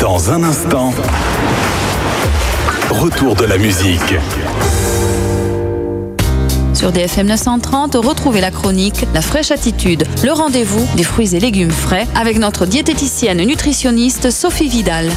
Dans un instant, retour de la musique. Sur DFM 930, retrouvez la chronique La Fraîche Attitude, le rendez-vous des fruits et légumes frais avec notre diététicienne nutritionniste Sophie Vidal.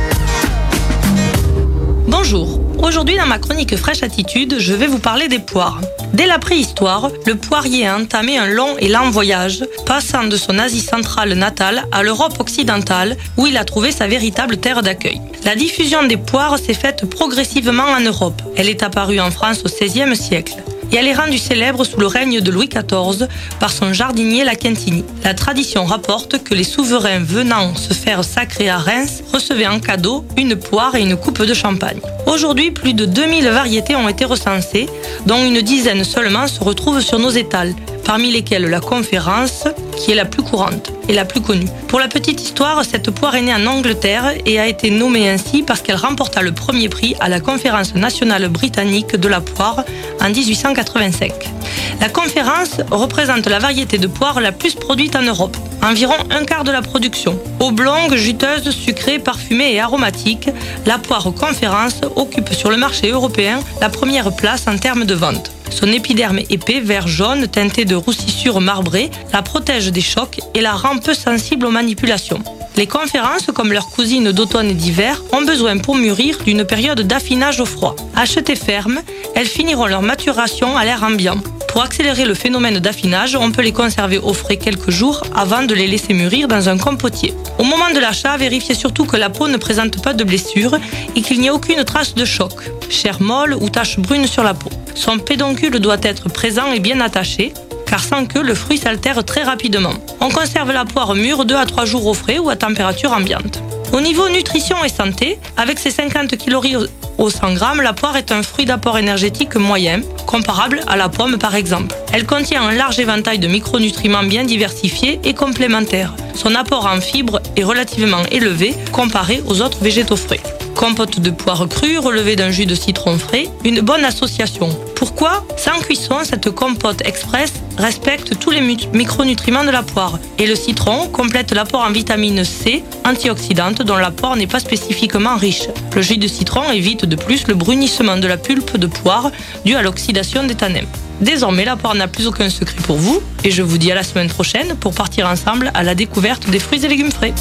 Bonjour, aujourd'hui dans ma chronique Fraîche Attitude, je vais vous parler des poires. Dès la préhistoire, le poirier a entamé un long et lent voyage, passant de son Asie centrale natale à l'Europe occidentale, où il a trouvé sa véritable terre d'accueil. La diffusion des poires s'est faite progressivement en Europe. Elle est apparue en France au XVIe siècle. Et elle est rendue célèbre sous le règne de Louis XIV par son jardinier La Quintini. La tradition rapporte que les souverains venant se faire sacrer à Reims recevaient en cadeau une poire et une coupe de champagne. Aujourd'hui, plus de 2000 variétés ont été recensées, dont une dizaine seulement se retrouvent sur nos étals, parmi lesquelles la Conférence, qui est la plus courante et la plus connue. Pour la petite histoire, cette poire est née en Angleterre et a été nommée ainsi parce qu'elle remporta le premier prix à la Conférence nationale britannique de la poire en 1885. La Conférence représente la variété de poire la plus produite en Europe, environ un quart de la production. Oblongue, juteuse, sucrée, parfumée et aromatique, la poire Conférence occupe sur le marché européen la première place en termes de vente. Son épiderme épais, vert-jaune, teinté de roussissures marbrées, la protège des chocs et la rend peu sensible aux manipulations. Les conférences, comme leurs cousines d'automne et d'hiver, ont besoin pour mûrir d'une période d'affinage au froid. Achetées fermes, elles finiront leur maturation à l'air ambiant. Pour accélérer le phénomène d'affinage, on peut les conserver au frais quelques jours avant de les laisser mûrir dans un compotier. Au moment de l'achat, vérifiez surtout que la peau ne présente pas de blessure et qu'il n'y ait aucune trace de choc, chair molle ou tache brune sur la peau. Son pédoncule doit être présent et bien attaché, car sans queue, le fruit s'altère très rapidement. On conserve la poire mûre 2 à 3 jours au frais ou à température ambiante. Au niveau nutrition et santé, avec ses 50 calories au 100 g, la poire est un fruit d'apport énergétique moyen, comparable à la pomme par exemple. Elle contient un large éventail de micronutriments bien diversifiés et complémentaires. Son apport en fibres est relativement élevé comparé aux autres végétaux frais. Compote de poire crue, relevée d'un jus de citron frais, une bonne association. Pourquoi ? Sans cuisson, cette compote express respecte tous les micronutriments de la poire. Et le citron complète l'apport en vitamine C, antioxydante, dont l'apport n'est pas spécifiquement riche. Le jus de citron évite de plus le brunissement de la pulpe de poire dû à l'oxydation des tanins. Désormais, la poire n'a plus aucun secret pour vous, et je vous dis à la semaine prochaine pour partir ensemble à la découverte des fruits et légumes frais.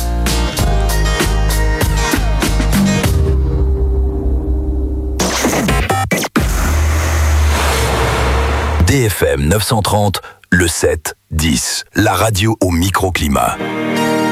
DFM 930, le 7-10, la radio au microclimat.